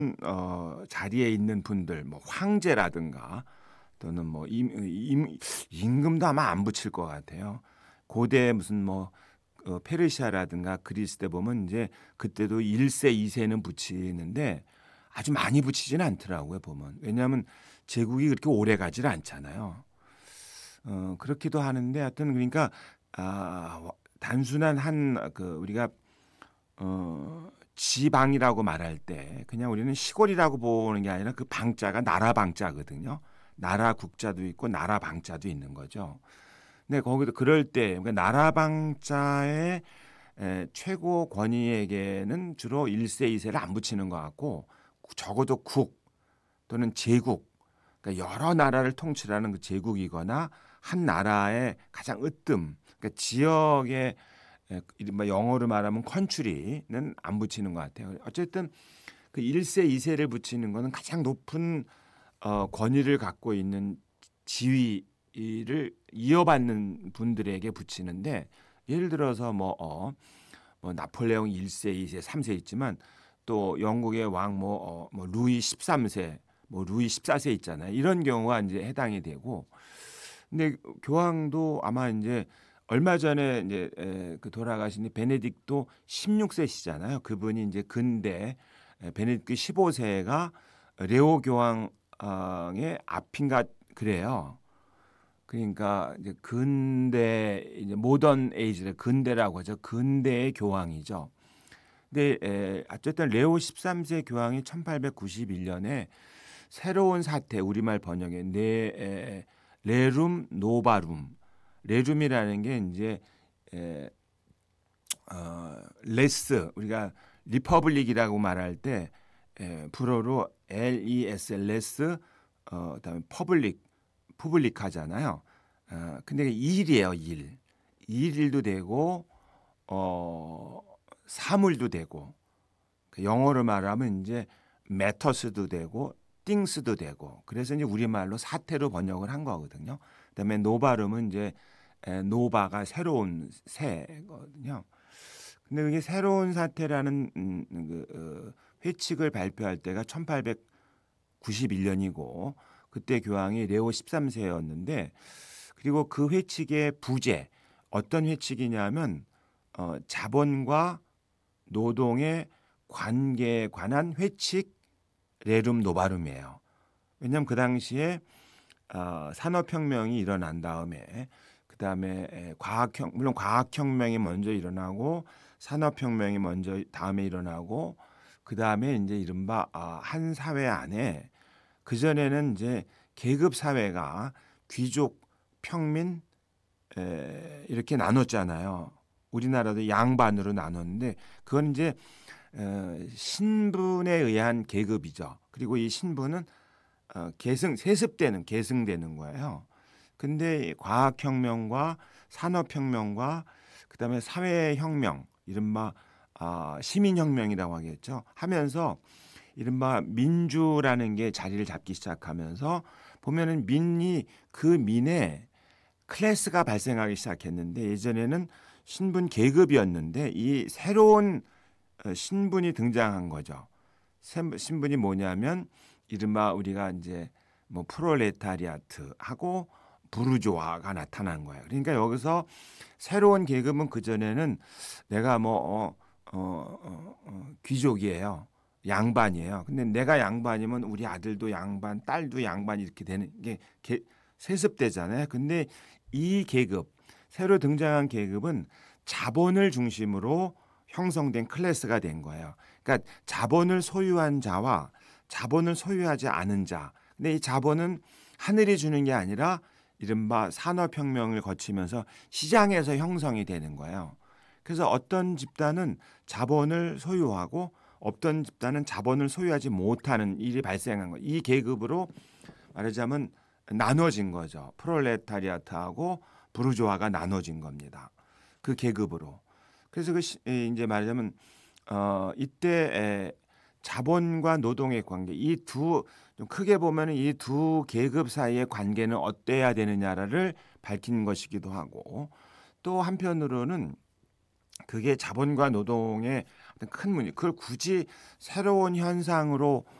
자리에 있는 분들 뭐 황제라든가 또는 뭐 임금도 아마 안 붙일 것 같아요. 고대 무슨 뭐 페르시아라든가 그리스 때 보면 이제 그때도 1세, 2세는 붙이는데 아주 많이 붙이지는 않더라고요, 보면. 왜냐하면 제국이 그렇게 오래 가지를 않잖아요. 그렇기도 하는데 하여튼 그러니까 단순한 우리가 지방이라고 말할 때 그냥 우리는 시골이라고 보는 게 아니라 그 방자가 나라 방자거든요. 나라 국자도 있고 나라 방자도 있는 거죠. 근데 거기도 그럴 때 그러니까 나라 방자의 최고 권위에게는 주로 1세, 2세를 안 붙이는 것 같고 적어도 국 또는 제국 그러니까 여러 나라를 통치하는 그 제국이거나 한 나라의 가장 그러니까 지역의 이른바 영어로 말하면 컨츄리는 안 붙이는 것 같아요. 어쨌든 그 1세, 2세를 붙이는 거는 가장 높은 권위를 갖고 있는 지위를 이어받는 분들에게 붙이는데 예를 들어서 뭐 나폴레옹 1세, 2세, 3세 있지만 또 영국의 왕 뭐 루이 13세, 뭐 루이 14세 있잖아요. 이런 경우가 이제 해당이 되고 근데 교황도 아마 이제 얼마 전에 이제 그 돌아가신 베네딕토 16세시잖아요. 그분이 이제 근대 베네딕토 15세가 레오 교황의 앞인가 그래요. 그러니까 이제 근대 이제 모던 에이지를 근대라고 하죠. 근대의 교황이죠. 근데 어쨌든 레오 13세 교황이 1891년에 새로운 사태 우리말 번역에 레룸 노바룸 레룸이라는 게 이제 에, 레스 우리가 리퍼블릭이라고 말할 때 불어로 LES 레스 그다음에 퍼블릭 푸블릭하잖아요. 근데 일이에요 일. 일도 되고 사물도 되고 그 영어로 말하면 이제 매터스도 되고 띵스도 되고 그래서 이제 우리말로 사태로 번역을 한 거거든요. 그다음에 노바름은 이제 노바가 새로운 새거든요. 근데 그게 새로운 사태라는 회칙을 발표할 때가 1891년이고 그때 교황이 레오 13세였는데 그리고 그 회칙의 부제 어떤 회칙이냐면 자본과 노동의 관계에 관한 회칙 레룸 노바룸이에요. 왜냐하면 그 당시에 산업혁명이 일어난 다음에 그다음에 물론 과학혁명이 먼저 일어나고 산업혁명이 먼저 다음에 일어나고 그다음에 이제 이른바 한 사회 안에 그전에는 이제 계급 사회가 귀족, 평민 이렇게 나눴잖아요. 우리나라도 양반으로 나눴는데 그건 이제 신분에 의한 계급이죠. 그리고 이 신분은 계승되는 거예요. 근데 과학혁명과 산업혁명과 그다음에 사회혁명, 이른바 시민혁명이라고 하겠죠. 하면서 이른바 민주라는 게 자리를 잡기 시작하면서 보면은 그 민에 클래스가 발생하기 시작했는데 예전에는 신분 계급이었는데 이 새로운 신분이 등장한 거죠. 신분이 뭐냐면 이른바 우리가 이제 뭐 프롤레타리아트하고 부르조아가 나타난 거예요. 그러니까 여기서 새로운 계급은 그전에는 내가 귀족이에요. 양반이에요. 근데 내가 양반이면 우리 아들도 양반, 딸도 양반 이렇게 되는 게 세습되잖아요. 근데 이 계급, 새로 등장한 계급은 자본을 중심으로 형성된 클래스가 된 거예요. 그러니까 자본을 소유한 자와 자본을 소유하지 않은 자. 근데 이 자본은 하늘이 주는 게 아니라 이른바 산업혁명을 거치면서 시장에서 형성이 되는 거예요. 그래서 어떤 집단은 자본을 소유하고 어떤 집단은 자본을 소유하지 못하는 일이 발생한 거예요. 이 계급으로 말하자면 나눠진 거죠. 프롤레타리아트하고 부르조아가 나눠진 겁니다. 그 계급으로. 그래서 이제 말하자면 이때 자본과 노동의 관계 좀 크게 보면 이 두 계급 사이의 관계는 어때야 되느냐를 밝힌 것이기도 하고 또 한편으로는 그게 자본과 노동의 큰 문제. 그걸 굳이 새로운 현상으로